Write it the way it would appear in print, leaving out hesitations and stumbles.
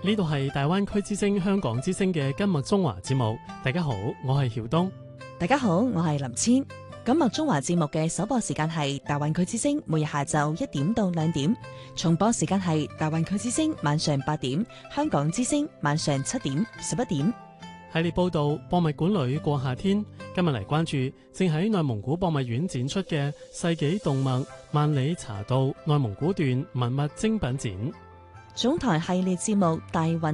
呢度係大灣區之聲香港之聲嘅今麥中華節目。大家好，我係曉東。 大家好，我係林千。今麥中華節目嘅首播時間係大灣區之聲，每日下晝1點到2點；重播時間係大灣區之聲晚上8點，香港之聲晚上7點、11點。 系列報道：博物館裏過夏天。今日嚟關注正喺內蒙古博物院展出嘅世紀動脈萬里茶道內蒙古段文物精品展。 總台系列節目大運